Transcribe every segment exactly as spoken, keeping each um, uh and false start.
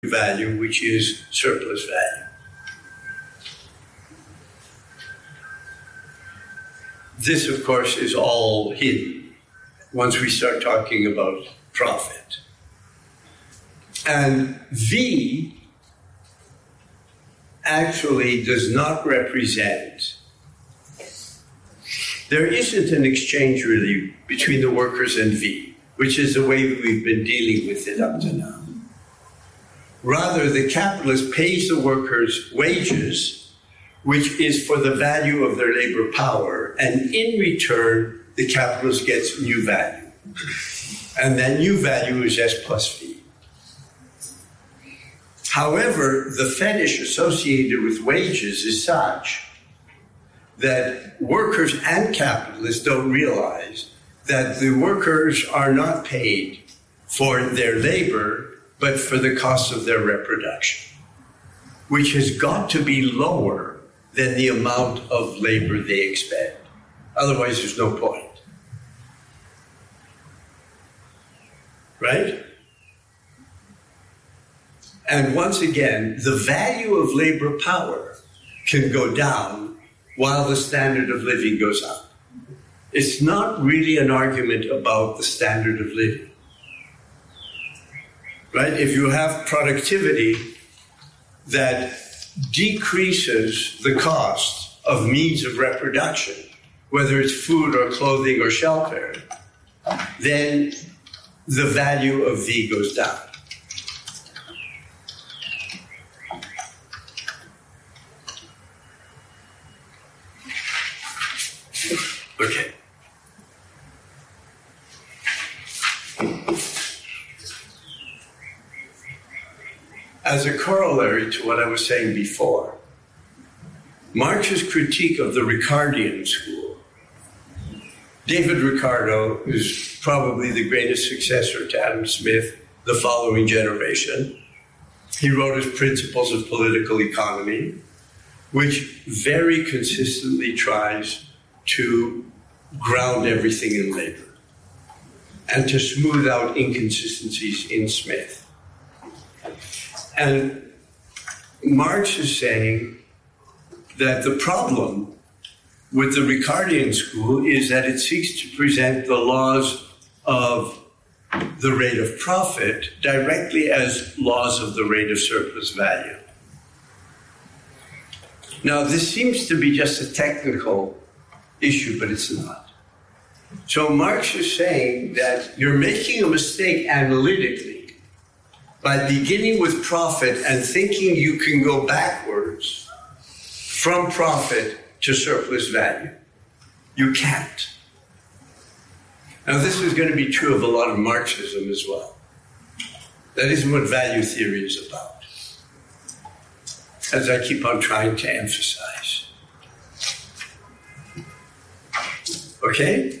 value, which is surplus value. This, of course, is all hidden once we start talking about profit. And V actually does not represent, there isn't an exchange really between the workers and V, which is the way we've been dealing with it up to now. Rather, the capitalist pays the workers wages, which is for the value of their labor power, and in return, the capitalist gets new value. And that new value is S plus V. However, the fetish associated with wages is such that workers and capitalists don't realize that the workers are not paid for their labor, but for the cost of their reproduction, which has got to be lower than the amount of labor they expend. Otherwise, there's no point. Right? And once again, the value of labor power can go down while the standard of living goes up. It's not really an argument about the standard of living. Right? If you have productivity that decreases the cost of means of reproduction, whether it's food or clothing or shelter, then the value of V goes down. Okay. As a corollary to what I was saying before, Marx's critique of the Ricardian school, David Ricardo is probably the greatest successor to Adam Smith, the following generation. He wrote his Principles of Political Economy, which very consistently tries to ground everything in labor and to smooth out inconsistencies in Smith. And Marx is saying that the problem with the Ricardian school is that it seeks to present the laws of the rate of profit directly as laws of the rate of surplus value. Now, this seems to be just a technical issue, but it's not. So Marx is saying that you're making a mistake analytically by beginning with profit and thinking you can go backwards from profit to surplus value. You can't. Now, this is going to be true of a lot of Marxism as well. That isn't what value theory is about, as I keep on trying to emphasize. Okay?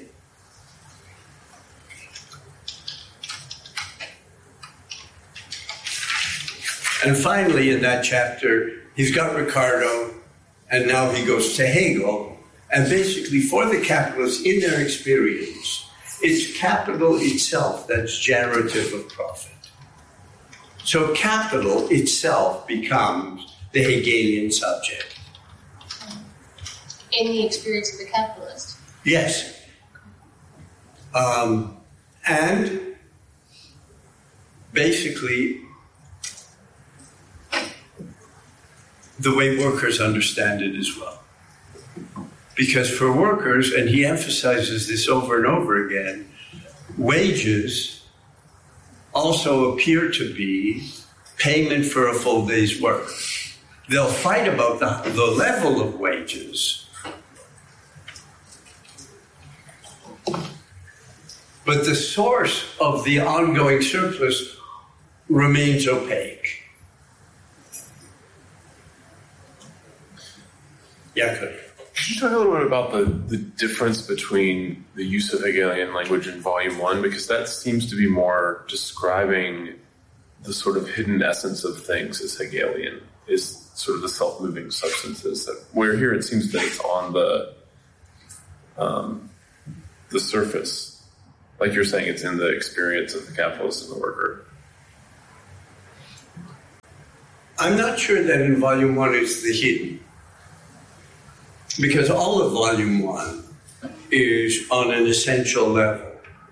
And finally, in that chapter, he's got Ricardo, and now he goes to Hegel. And basically, for the capitalists, in their experience, it's capital itself that's generative of profit. So capital itself becomes the Hegelian subject. In the experience of the capitalist? Yes. Um, and basically, the way workers understand it as well. Because for workers, and he emphasizes this over and over again, wages also appear to be payment for a full day's work. They'll fight about the, the level of wages, but the source of the ongoing surplus remains opaque. Yeah, good. Could you talk a little bit about the, the difference between the use of Hegelian language in Volume one? Because that seems to be more describing the sort of hidden essence of things as Hegelian, is sort of the self-moving substances. That, where here it seems that it's on the um, the surface. Like you're saying, it's in the experience of the capitalist and the worker. I'm not sure that in volume one it's the hidden. Because all of volume one is on an essential level.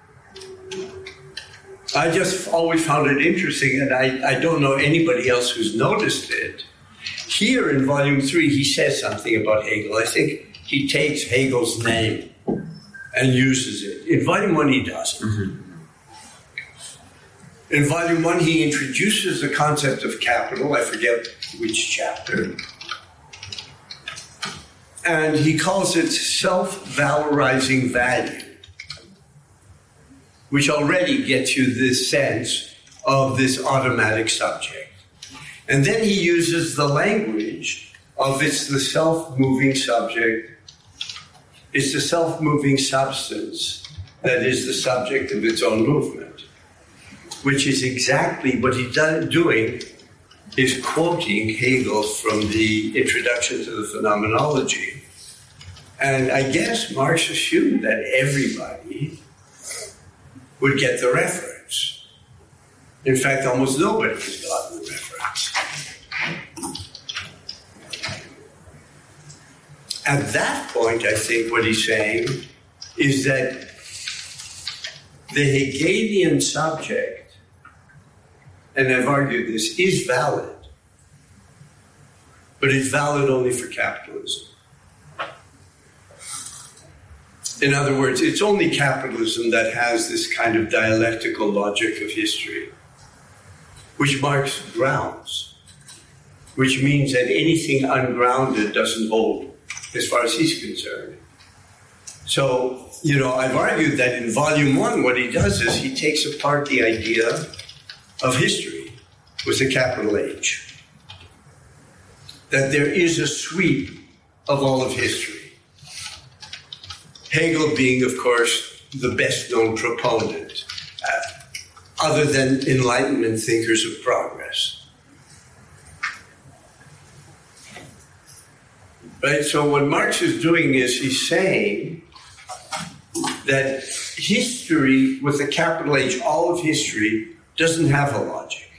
I just always found it interesting, and I, I don't know anybody else who's noticed it. Here in volume three, he says something about Hegel. I think he takes Hegel's name and uses it. In volume one, he doesn't. Mm-hmm. In volume one, he introduces the concept of capital. I forget which chapter. And he calls it self-valorizing value, which already gets you this sense of this automatic subject. And then he uses the language of it's the self-moving subject, it's the self-moving substance that is the subject of its own movement, which is exactly what he's done, doing is quoting Hegel from the Introduction to the Phenomenology. And I guess Marx assumed that everybody would get the reference. In fact, almost nobody has gotten the reference. At that point, I think what he's saying is that the Hegelian subject, and I've argued this, is valid, but it's valid only for capitalism. In other words, it's only capitalism that has this kind of dialectical logic of history, which Marx grounds, which means that anything ungrounded doesn't hold, as far as he's concerned. So, you know, I've argued that in volume one, what he does is he takes apart the idea of history with a capital H. That there is a sweep of all of history. Hegel being, of course, the best known proponent, uh, other than Enlightenment thinkers of progress. Right? So what Marx is doing is he's saying that history, with a capital H, all of history, doesn't have a logic.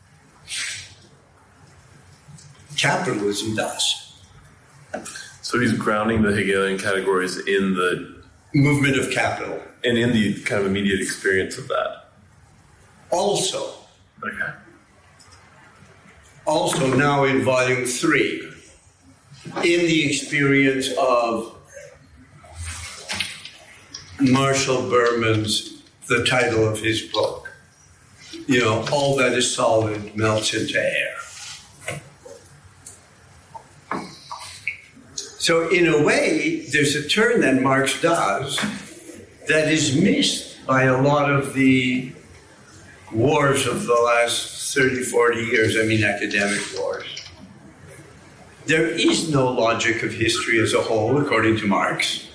Capitalism does. So he's grounding the Hegelian categories in the movement of capital. And in the kind of immediate experience of that. Also. Okay. Also now in volume three, in the experience of Marshall Berman's, the title of his book, you know, all that is solid melts into air. So in a way, there's a turn that Marx does that is missed by a lot of the wars of the last thirty, forty years, I mean academic wars. There is no logic of history as a whole, according to Marx.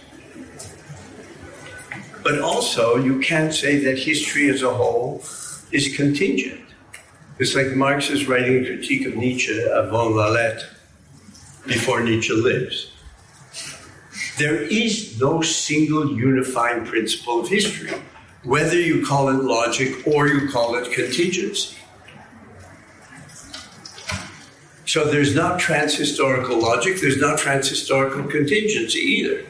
But also, you can't say that history as a whole is contingent. It's like Marx is writing a critique of Nietzsche, avant la lettre, before Nietzsche lives. There is no single unifying principle of history, whether you call it logic or you call it contingency. So there's not trans-historical logic, there's not trans-historical contingency either.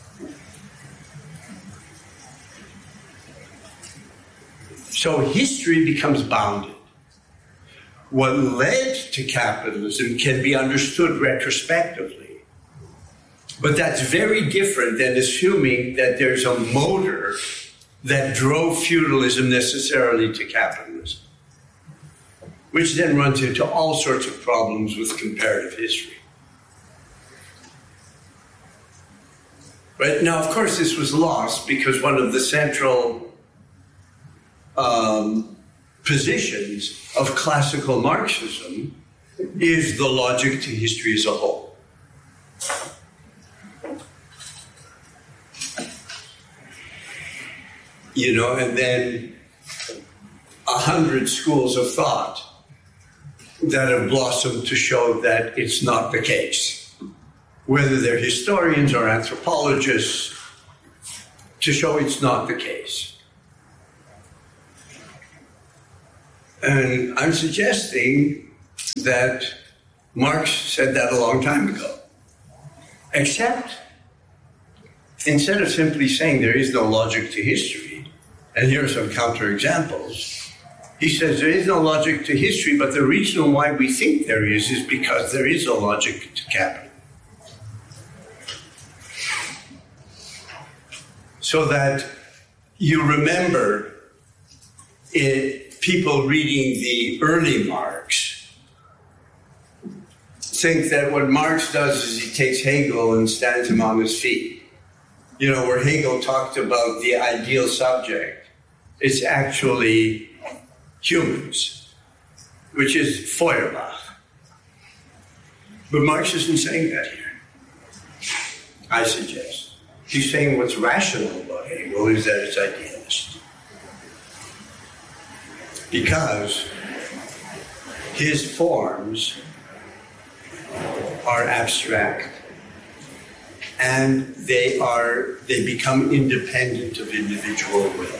So history becomes bounded. What led to capitalism can be understood retrospectively. But that's very different than assuming that there's a motor that drove feudalism necessarily to capitalism, which then runs into all sorts of problems with comparative history. Right? Now, of course, this was lost because one of the central um, positions of classical Marxism is the logic to history as a whole. You know, and then a hundred schools of thought that have blossomed to show that it's not the case. Whether they're historians or anthropologists, to show it's not the case. And I'm suggesting that Marx said that a long time ago. Except, instead of simply saying there is no logic to history, and here are some counterexamples, he says there is no logic to history, but the reason why we think there is is because there is a logic to capital. So that you remember it, people reading the early Marx think that what Marx does is he takes Hegel and stands him on his feet. You know, where Hegel talked about the ideal subject, it's actually humans, which is Feuerbach. But Marx isn't saying that here, I suggest. He's saying what's rational about Hegel is that it's idealist. Because his forms are abstract and they are they become independent of individual will.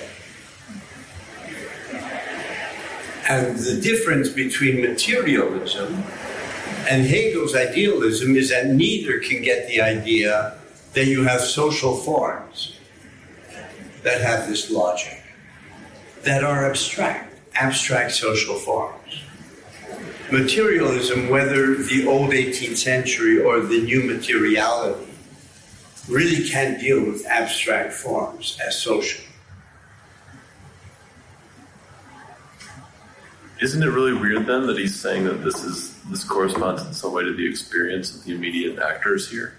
And the difference between materialism and Hegel's idealism is that neither can get the idea that you have social forms that have this logic, that are abstract, abstract social forms. Materialism, whether the old eighteenth century or the new materiality, really can't deal with abstract forms as social. Isn't it really weird then that he's saying that this is this corresponds in some way to the experience of the immediate actors here?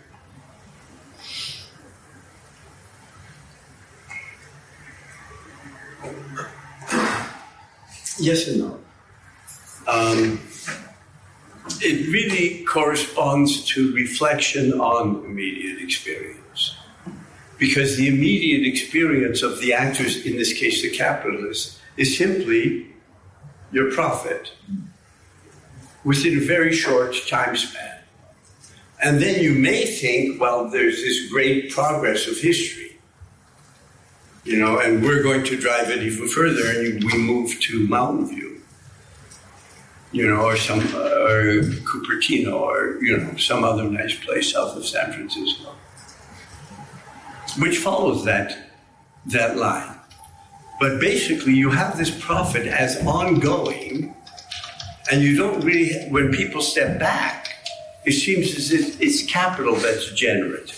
Yes and no. Um, it really corresponds to reflection on immediate experience. Because the immediate experience of the actors, in this case the capitalists, is simply your profit within a very short time span. And then you may think, well, there's this great progress of history, you know, and we're going to drive it even further, and we move to Mountain View, you know, or some, uh, or Cupertino, or, you know, some other nice place south of San Francisco, which follows that, that line. But basically, you have this profit as ongoing, and you don't really, when people step back, it seems as if it's capital that's generative.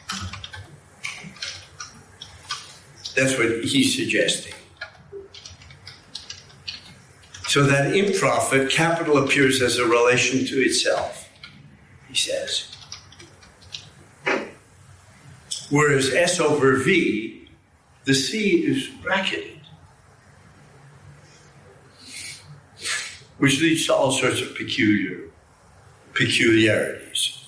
That's what he's suggesting. So that in profit, capital appears as a relation to itself, he says. Whereas S over V, the C is bracketed, which leads to all sorts of peculiar peculiarities.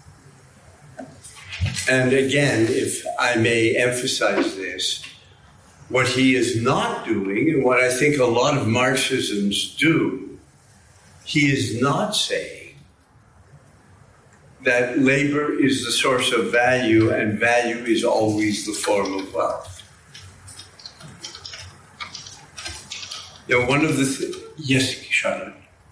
And again, if I may emphasize this, what he is not doing, and what I think a lot of Marxisms do, he is not saying that labor is the source of value and value is always the form of wealth. Now, one of the th- yes, Charlotte.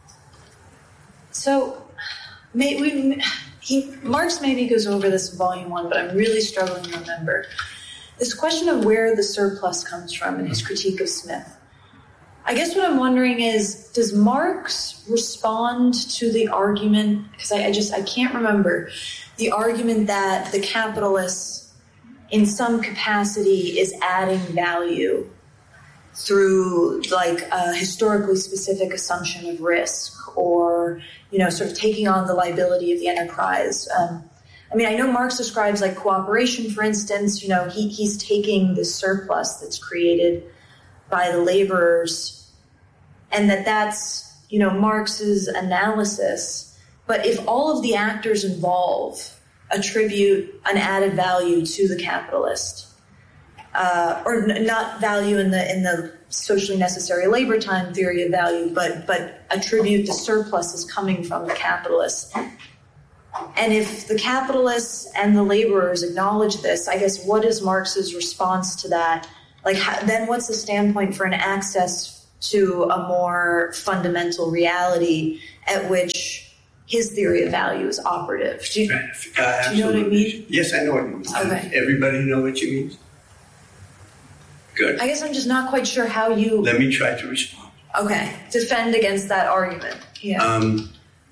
So, may, we, he, Marx maybe goes over this in volume one, but I'm really struggling to remember. This question of where the surplus comes from in his critique of Smith. I guess what I'm wondering is, does Marx respond to the argument, because I, I just, I can't remember, the argument that the capitalist in some capacity is adding value through like a historically specific assumption of risk, or, you know, sort of taking on the liability of the enterprise. Um, I mean, I know Marx describes like cooperation, for instance, you know, he, he's taking the surplus that's created by the laborers, and that that's, you know, Marx's analysis. But if all of the actors involved attribute an added value to the capitalist, Uh, or n- not value in the in the socially necessary labor time theory of value, but but attribute the surplus as coming from the capitalists. And if the capitalists and the laborers acknowledge this, I guess what is Marx's response to that? Like, how, then what's the standpoint for an access to a more fundamental reality at which his theory of value is operative. Do you, Uh, do you know what I absolutely. mean? Yes, I know what you mean. Okay. Everybody know what you mean? Good. I guess I'm just not quite sure how you, Let me try to respond. okay, defend against that argument. Yeah. Um,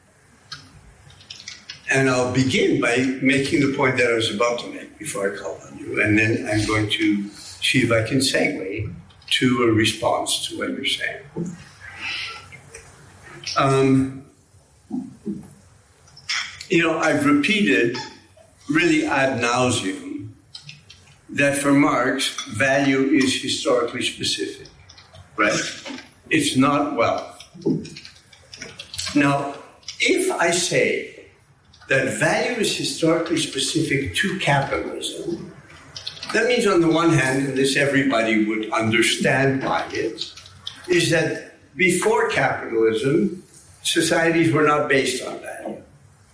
and I'll begin by making the point that I was about to make before I called on you, and then I'm going to see if I can segue to a response to what you're saying. Um, you know, I've repeated really ad nauseum that for Marx, value is historically specific, right? It's not wealth. Now, if I say that value is historically specific to capitalism, that means on the one hand, and this everybody would understand by it, is that before capitalism, societies were not based on value.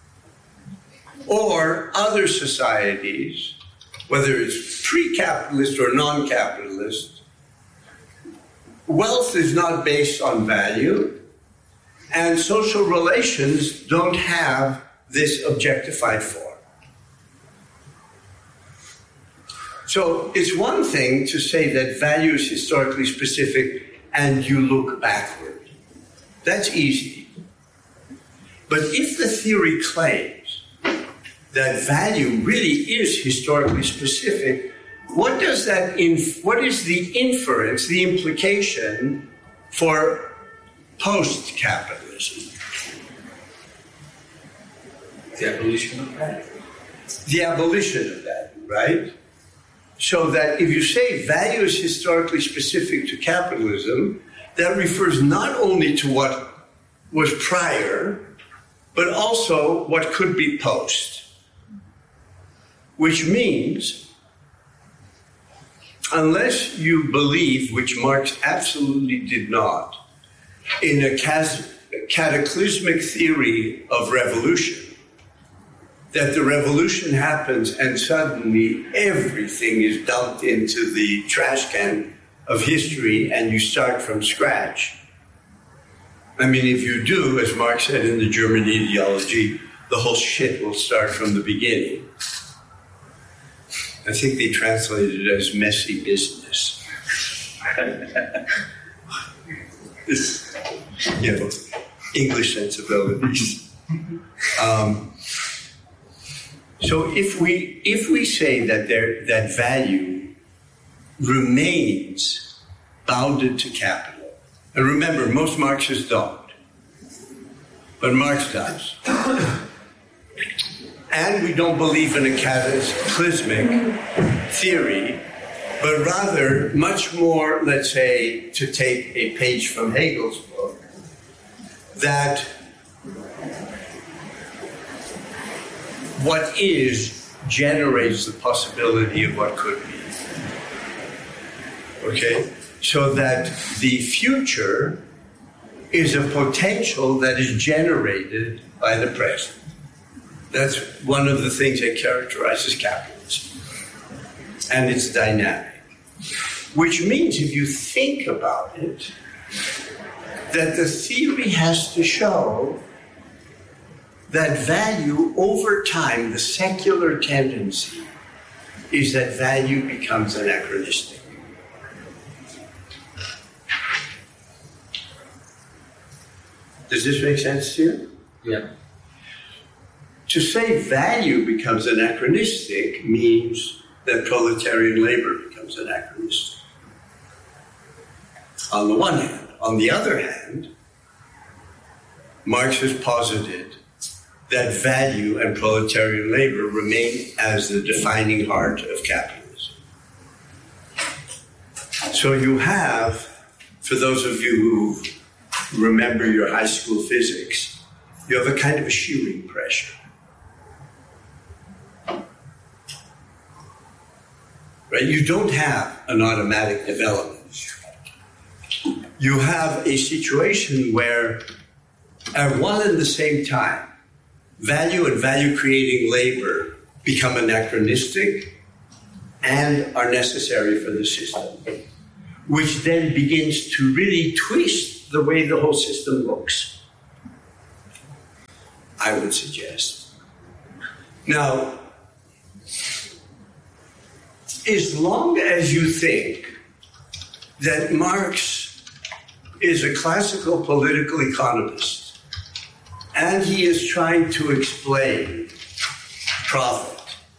Or other societies, whether it's pre-capitalist or non-capitalist, wealth is not based on value, and social relations don't have this objectified form. So it's one thing to say that value is historically specific and you look backward. That's easy. But if the theory claims that value really is historically specific, what does that inf- what is the inference, the implication for post-capitalism? The abolition of value. The abolition of that, right? So that if you say value is historically specific to capitalism, that refers not only to what was prior, but also what could be post. Which means, unless you believe, which Marx absolutely did not, in a cataclysmic theory of revolution, that the revolution happens and suddenly everything is dumped into the trash can of history and you start from scratch. I mean, if you do, as Marx said in the German ideology, the whole shit will start from the beginning. I think they translated it as messy business. This, you know, English sensibilities. Um, So if we if we say that there that value remains bounded to capital, and remember, most Marxists don't, but Marx does, and we don't believe in a cataclysmic theory, but rather much more, let's say, to take a page from Hegel's book, that what is generates the possibility of what could be. Okay? So that the future is a potential that is generated by the present. That's one of the things that characterizes capitalism. And it's dynamic. Which means, if you think about it, that the theory has to show that value over time, the secular tendency is that value becomes anachronistic. Does this make sense to you? Yeah. To say value becomes anachronistic means that proletarian labor becomes anachronistic. On the one hand. On the other hand, Marx has posited that value and proletarian labor remain as the defining heart of capitalism. So you have, for those of you who remember your high school physics, you have a kind of a shearing pressure. Right? You don't have an automatic development. You have a situation where at one and the same time, value and value-creating labor become anachronistic and are necessary for the system, which then begins to really twist the way the whole system looks. I would suggest. Now, as long as you think that Marx is a classical political economist and he is trying to explain profit,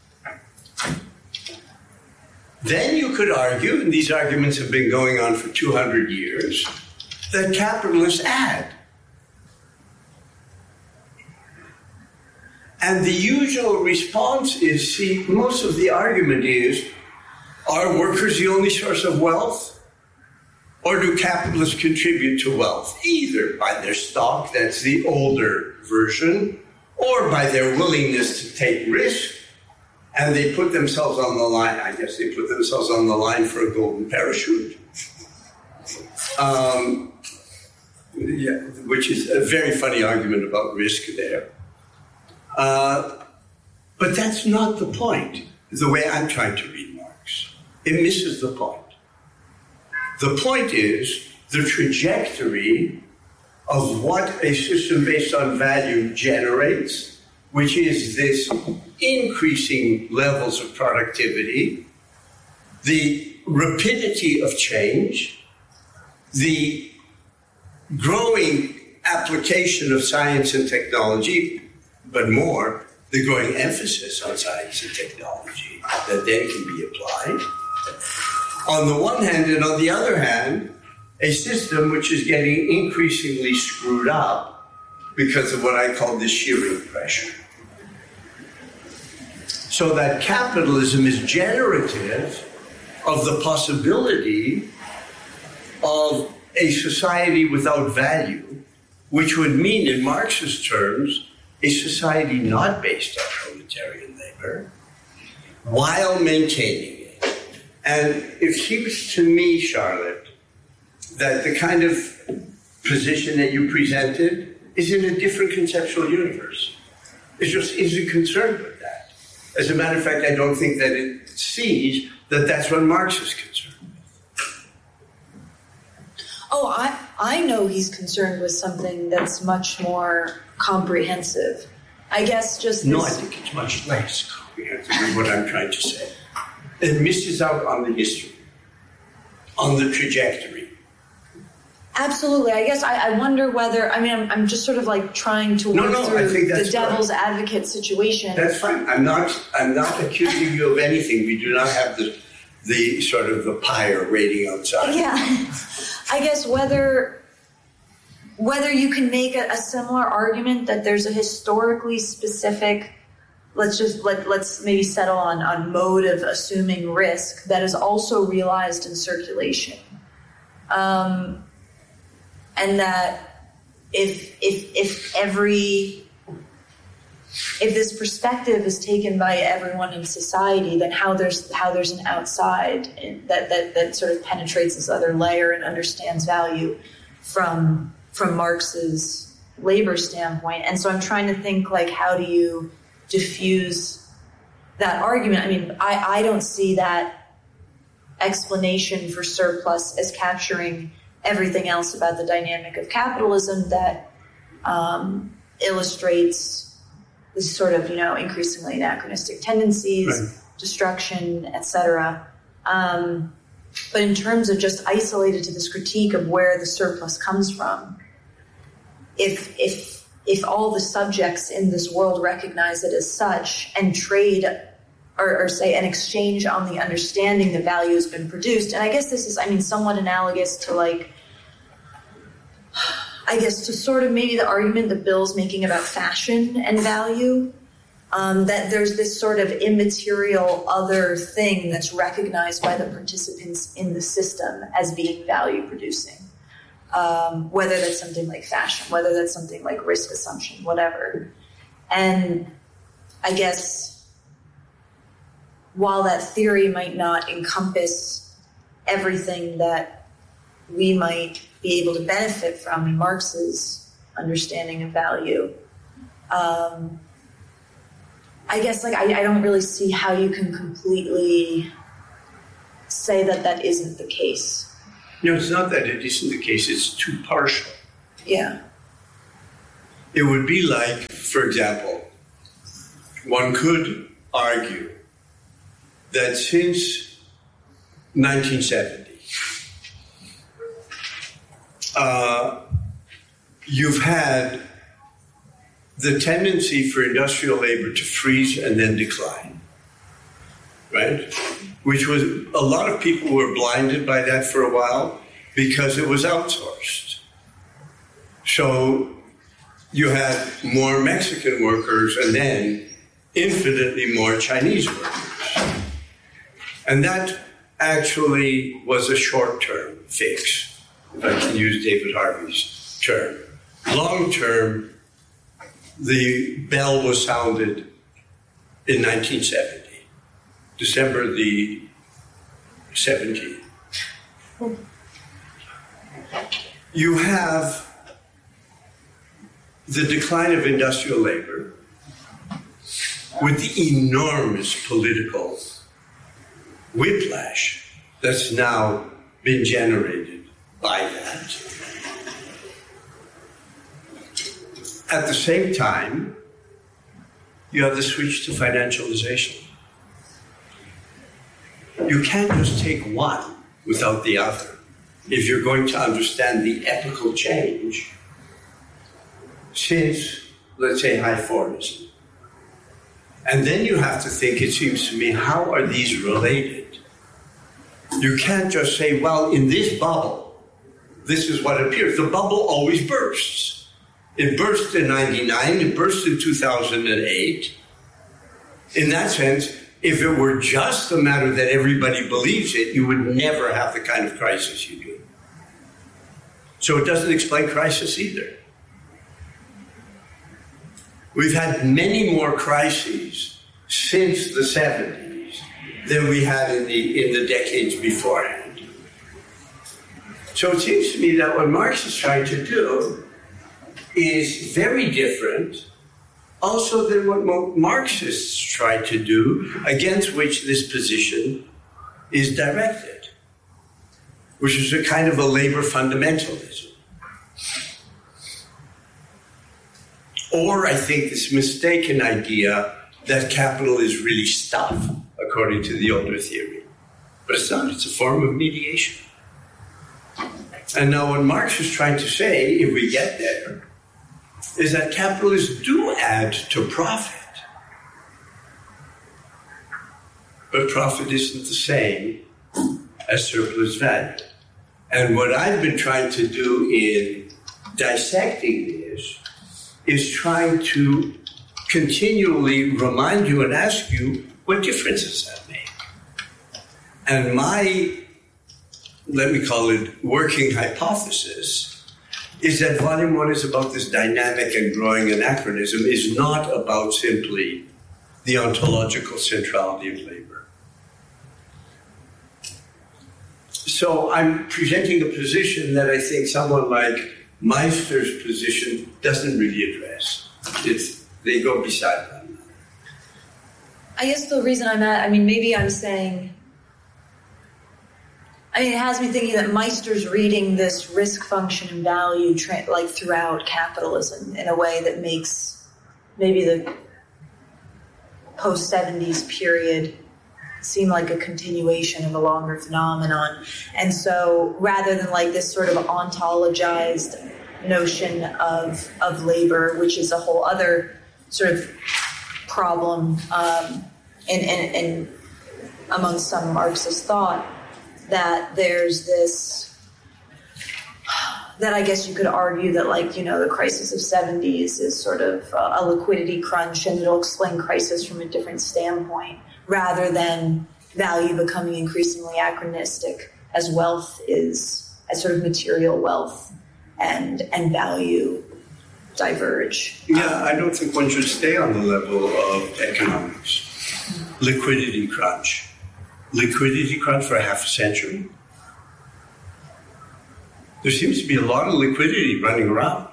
then you could argue, and these arguments have been going on for two hundred years, that capitalists add. And the usual response is, see, most of the argument is, are workers the only source of wealth? Or do capitalists contribute to wealth? Either by their stock, that's the older version, or by their willingness to take risk, and they put themselves on the line. I guess they put themselves on the line for a golden parachute. Um, yeah, which is a very funny argument about risk there. Uh, but that's not the point, the way I'm trying to read Marx. It misses the point. The point is the trajectory of what a system based on value generates, which is this increasing levels of productivity, the rapidity of change, the growing application of science and technology, but more, the growing emphasis on science and technology that then can be applied. On the one hand, and on the other hand, a system which is getting increasingly screwed up because of what I call the shearing pressure. So that capitalism is generative of the possibility of a society without value, which would mean, in Marxist terms, a society not based on proletarian labor, while maintaining it. And it seems to me, Charlotte, that the kind of position that you presented is in a different conceptual universe. It just isn't concerned with that. As a matter of fact, I don't think that it sees that that's what Marx is concerned with. Oh, I, I know he's concerned with something that's much more comprehensive. I guess just this... No, I think it's much less comprehensive is what I'm trying to say. It misses out on the history, on the trajectory. Absolutely. I guess I, I wonder whether, I mean, I'm, I'm just sort of like trying to work no, no, through I think the that's devil's right. advocate situation. That's fine. I'm not I'm not accusing you of anything. We do not have the the sort of the pyre rating outside. Yeah. I guess whether whether you can make a, a similar argument that there's a historically specific, let's just let let's maybe settle on, on mode of assuming risk that is also realized in circulation. Um And that if if if every if this perspective is taken by everyone in society, then how there's how there's an outside that that that sort of penetrates this other layer and understands value from from Marx's labor standpoint. And so I'm trying to think, like, how do you diffuse that argument? I mean, I, I don't see that explanation for surplus as capturing everything else about the dynamic of capitalism that um, illustrates these sort of, you know, increasingly anachronistic tendencies, right. Destruction, et cetera. Um, but in terms of just isolated to this critique of where the surplus comes from, if if if all the subjects in this world recognize it as such and trade Or, or say an exchange on the understanding that value has been produced. And I guess this is, I mean, somewhat analogous to like, I guess to sort of maybe the argument that Bill's making about fashion and value, um, that there's this sort of immaterial other thing that's recognized by the participants in the system as being value producing. Um, whether that's something like fashion, whether that's something like risk assumption, whatever. And I guess, while that theory might not encompass everything that we might be able to benefit from in Marx's understanding of value, um, I guess like I, I don't really see how you can completely say that that isn't the case. No, it's not that it isn't the case. It's too partial. Yeah. It would be like for example, one could argue that since nineteen seventy, uh, you've had the tendency for industrial labor to freeze and then decline, right? Which was, a lot of people were blinded by that for a while because it was outsourced. So you had more Mexican workers and then infinitely more Chinese workers. And that actually was a short-term fix, if I can use David Harvey's term. Long-term, the bell was sounded in nineteen seventy, December the seventeenth. You have the decline of industrial labor with the enormous political whiplash that's now been generated by that. At the same time, you have the switch to financialization. You can't just take one without the other if you're going to understand the epochal change since, let's say, high Fordism. And then you have to think, it seems to me, how are these related? You can't just say, well, in this bubble, this is what appears. The bubble always bursts. It burst in ninety-nine, it burst in two thousand eight. In that sense, if it were just a matter that everybody believes it, you would never have the kind of crisis you do. So it doesn't explain crisis either. We've had many more crises since the seventies than we had in the, in the decades beforehand. So it seems to me that what Marx is trying to do is very different also than what Marxists try to do, against which this position is directed, which is a kind of a labor fundamentalism. Or I think this mistaken idea that capital is really stuff, according to the older theory. But it's not, it's a form of mediation. And now what Marx is trying to say, if we get there, is that capitalists do add to profit. But profit isn't the same as surplus value. And what I've been trying to do in dissecting this is trying to continually remind you and ask you, what difference does that make? And my, let me call it, working hypothesis is that volume one is about this dynamic and growing anachronism, is not about simply the ontological centrality of labor. So I'm presenting a position that I think someone like Meister's position doesn't really address. It's, they go beside one another. I guess the reason I'm at, I mean, maybe I'm saying, I mean, it has me thinking that Meister's reading this risk function and value tra- like throughout capitalism in a way that makes maybe the post-seventies period seem like a continuation of a longer phenomenon. And so rather than like this sort of ontologized notion of, of labor, which is a whole other sort of problem um, in, in, in among some Marxist thought, that there's this, that I guess you could argue that, like, you know, the crisis of seventies is sort of a liquidity crunch and it'll explain crisis from a different standpoint rather than value becoming increasingly anachronistic as wealth is, as sort of material wealth and, and value diverge. Yeah, I don't think one should stay on the level of economics. Liquidity crunch. Liquidity crunch for half a century. There seems to be a lot of liquidity running around.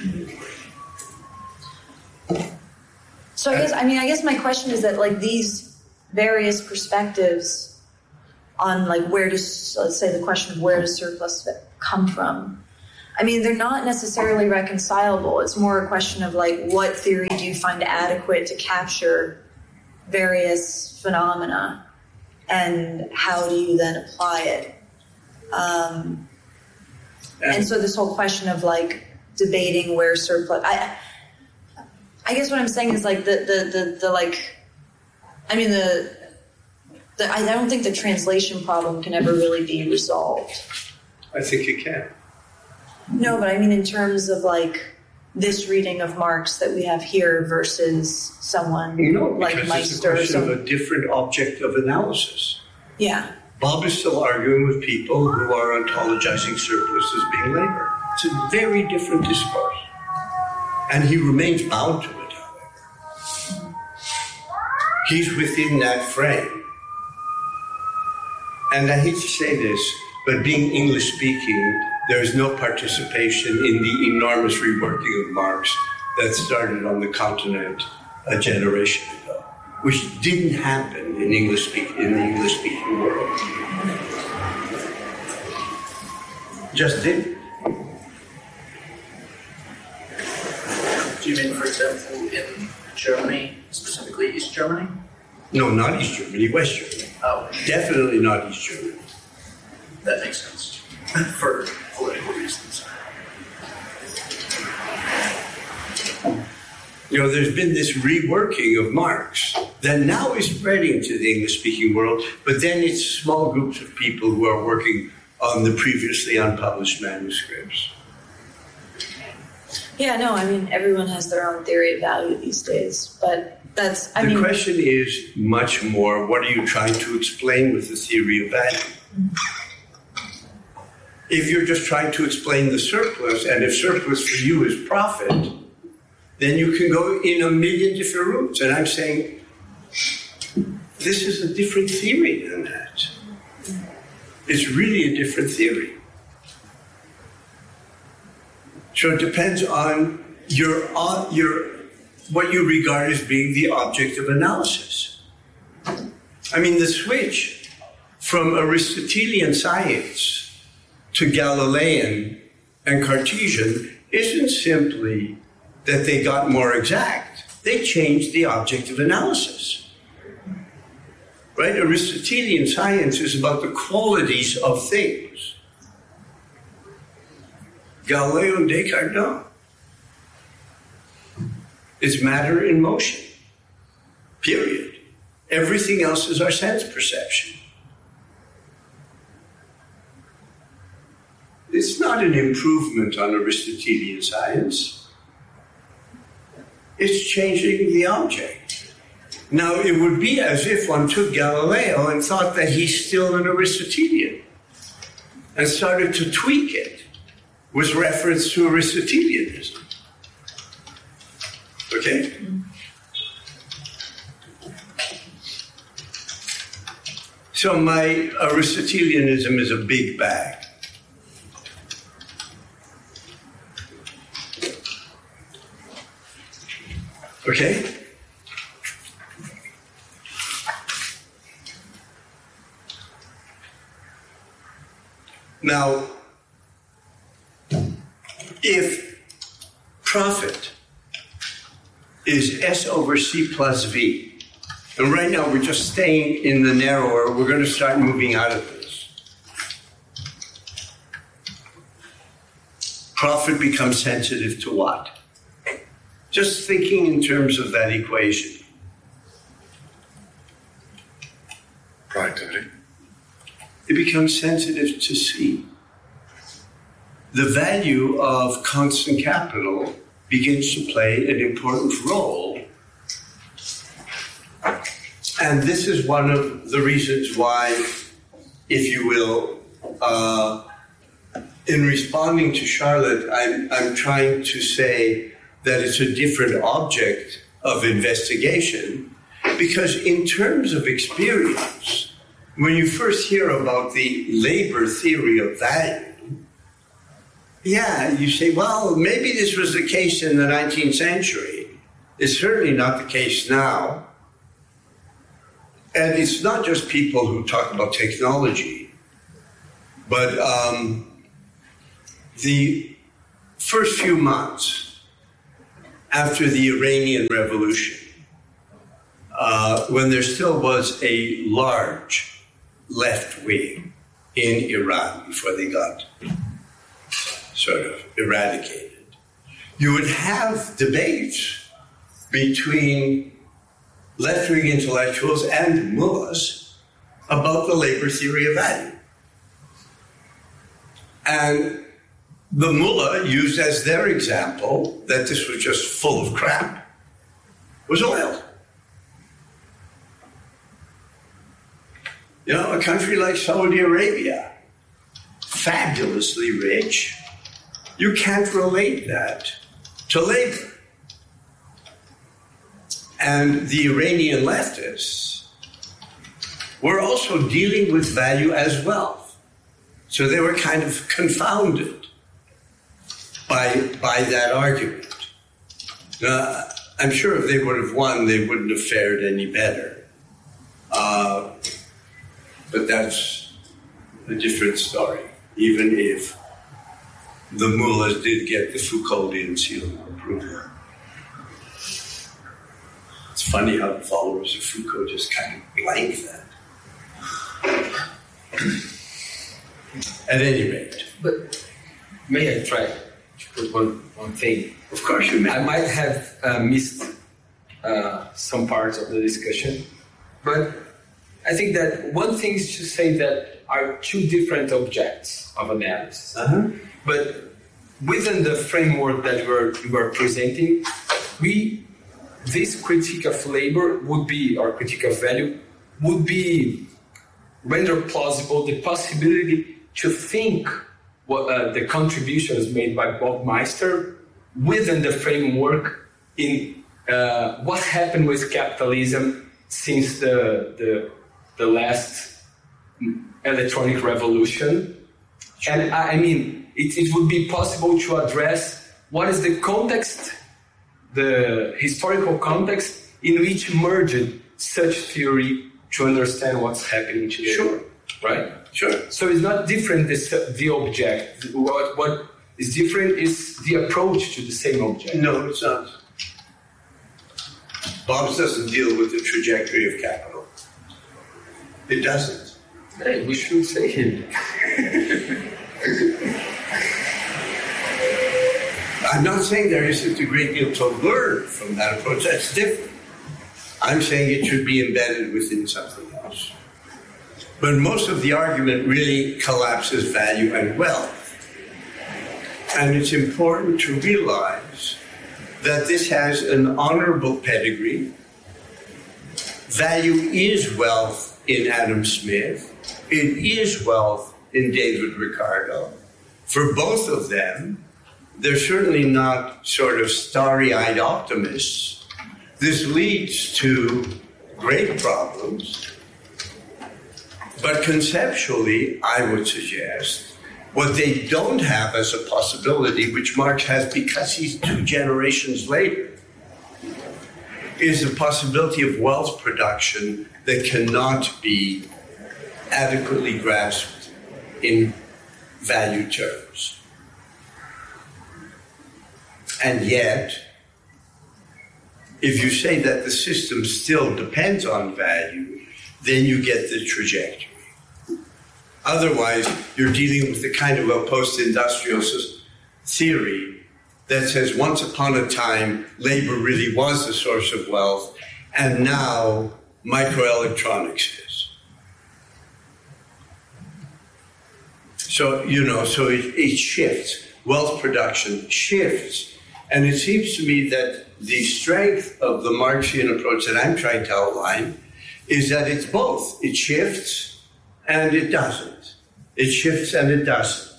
So I guess, I mean, I guess my question is that, like, these various perspectives on, like, where does, let's say the question of where does surplus come from, I mean, they're not necessarily reconcilable. It's more a question of like, what theory do you find adequate to capture various phenomena, and how do you then apply it? Um, and so this whole question of like debating where surplus, I, I guess what I'm saying is like the the the, the like, I mean the, the I don't think the translation problem can ever really be resolved. I think it can. No, but I mean in terms of like this reading of Marx that we have here versus someone No, like because it's a Meister or question of some, a different object of analysis. yeah. Bob is still arguing with people who are ontologizing surplus as being labor. It's a very different discourse. And he remains bound to it, however. He's within that frame. And I hate to say this, but being English speaking, there is no participation in the enormous reworking of Marx that started on the continent a generation ago, which didn't happen in English speak in the English speaking world. Just didn't. Do you mean, for example, in Germany, specifically East Germany? No, not East Germany, West Germany. Oh, Definitely not East Germany. that makes sense. For political reasons. You know, there's been this reworking of Marx that now is spreading to the English-speaking world, but then it's small groups of people who are working on the previously unpublished manuscripts. Yeah, no, I mean, everyone has their own theory of value these days, but that's, I the mean... question is much more, what are you trying to explain with the theory of value? If you're just trying to explain the surplus, and if surplus for you is profit, then you can go in a million different routes. And I'm saying, this is a different theory than that. It's really a different theory. So it depends on your, on your what you regard as being the object of analysis. I mean, the switch from Aristotelian science to Galilean and Cartesian isn't simply that they got more exact. They changed the object of analysis. Right? Aristotelian science is about the qualities of things. Galileo and Descartes don't. It's matter in motion. Period. Everything else is our sense perception. It's not an improvement on Aristotelian science. It's changing the object. Now, it would be as if one took Galileo and thought that he's still an Aristotelian and started to tweak it with reference to Aristotelianism. Okay? So my Aristotelianism is a big bag. Okay? Now, if profit is S over C plus V, and right now we're just staying in the narrower, we're going to start moving out of this. Profit becomes sensitive to what? Just thinking in terms of that equation. Productivity. It becomes sensitive to C. The value of constant capital begins to play an important role. And this is one of the reasons why, if you will, uh, in responding to Charlotte, I'm, I'm trying to say that it's a different object of investigation, because in terms of experience, when you first hear about the labor theory of value, yeah, you say, well, maybe this was the case in the nineteenth century. It's certainly not the case now. And it's not just people who talk about technology, but um, the first few months after the Iranian Revolution, uh, when there still was a large left wing in Iran before they got sort of eradicated, you would have debates between left-wing intellectuals and mullahs about the labor theory of value. And the mullah used as their example that this was just full of crap was oil. You know, a country like Saudi Arabia, fabulously rich, you can't relate that to labor. And the Iranian leftists were also dealing with value as wealth. So they were kind of confounded by, by that argument. Now, I'm sure if they would have won, they wouldn't have fared any better. Uh, but that's a different story, even if the mullahs did get the Foucauldian seal of approval. It's funny how the followers of Foucault just kind of blank that. At any rate. But may I try to put one, one thing? Of course you may. I might have uh, missed uh, some parts of the discussion, but I think that one thing is to say that are two different objects of analysis. Uh-huh. But within the framework that you are, you are presenting, we this critique of labor would be, or critique of value, would be render plausible the possibility to think what uh, the contributions made by Bob Meister within the framework in uh, what happened with capitalism since the the, the last electronic revolution. Sure. And I, I mean, it, it would be possible to address what is the context, the historical context in which merged such theory to understand what's happening today. Sure. Right? Sure. So it's not different, this, the object. What, what is different is the approach to the same object. No, it's not. Bob's doesn't deal with the trajectory of capital. It doesn't. Hey, we should say it. I'm not saying there isn't a great deal to learn from that approach. That's different. I'm saying it should be embedded within something else. But most of the argument really collapses value and wealth. And it's important to realize that this has an honorable pedigree. Value is wealth in Adam Smith. It is wealth in David Ricardo. For both of them, they're certainly not sort of starry-eyed optimists. This leads to great problems. But conceptually, I would suggest what they don't have as a possibility, which Marx has because he's two generations later, is the possibility of wealth production that cannot be adequately grasped in value terms. And yet, if you say that the system still depends on value, then you get the trajectory. Otherwise, you're dealing with the kind of a post-industrial theory that says once upon a time, labor really was the source of wealth, and now microelectronics is. So, you know, so it, it shifts. Wealth production shifts. And it seems to me that the strength of the Marxian approach that I'm trying to outline is that it's both. It shifts and it doesn't. It shifts and it doesn't.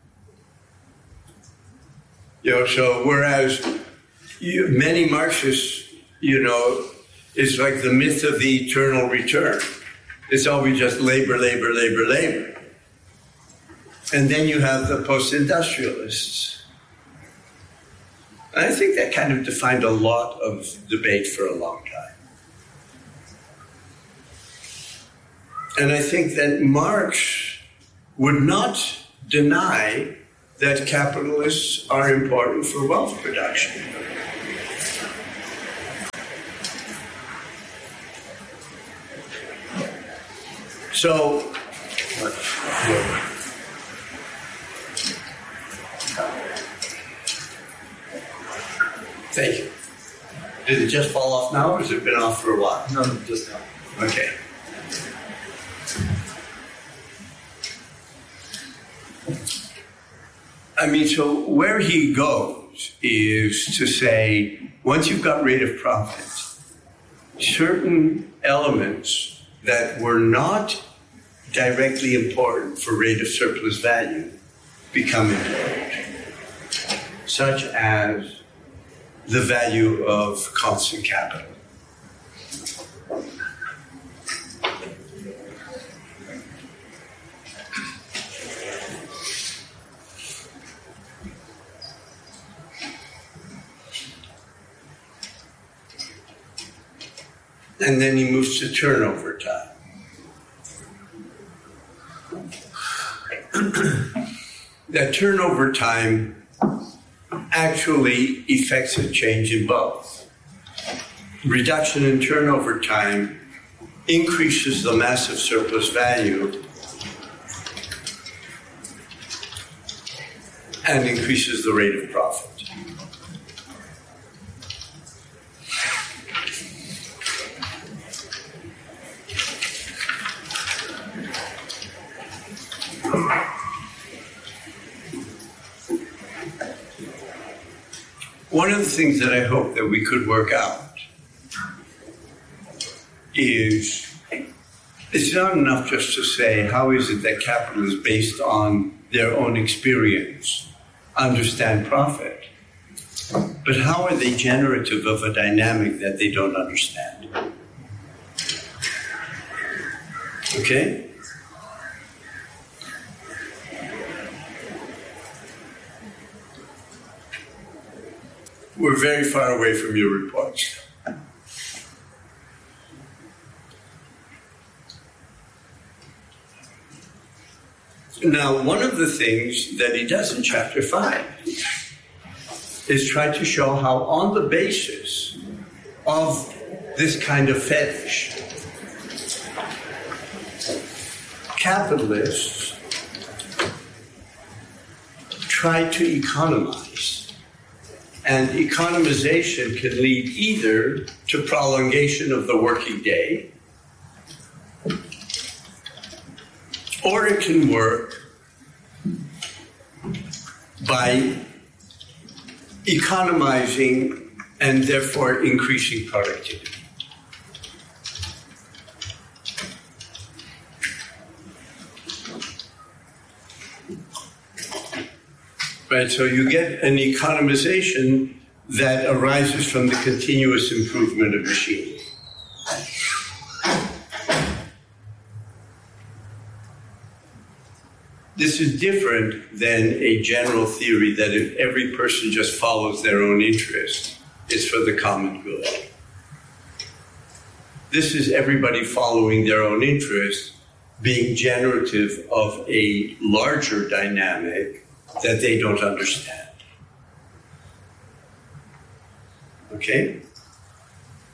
You know, so whereas you, many Marxists, you know, it's like the myth of the eternal return. It's always just labor, labor, labor, labor. And then you have the post-industrialists. And I think that kind of defined a lot of debate for a long time. And I think that Marx would not deny that capitalists are important for wealth production. So, thank you. Did it just fall off now, or has it been off for a while? No, no, just now. Okay. I mean, so where he goes is to say, once you've got rate of profit, certain elements that were not directly important for rate of surplus value become important, such as the value of constant capital. And then he moves to turnover time. That turnover time actually effects a change in both. Reduction in turnover time increases the massive surplus value and increases the rate of profit. One of the things that I hope that we could work out is it's not enough just to say, how is it that capital is based on their own experience, understand profit, but how are they generative of a dynamic that they don't understand? Okay? We're very far away from your reports. Now, one of the things that he does in chapter five is try to show how, on the basis of this kind of fetish, capitalists try to economize. And economization can lead either to prolongation of the working day, or it can work by economizing and therefore increasing productivity. Right, so you get an economization that arises from the continuous improvement of machines. This is different than a general theory that if every person just follows their own interest, it's for the common good. This is everybody following their own interest, being generative of a larger dynamic that they don't understand. Okay?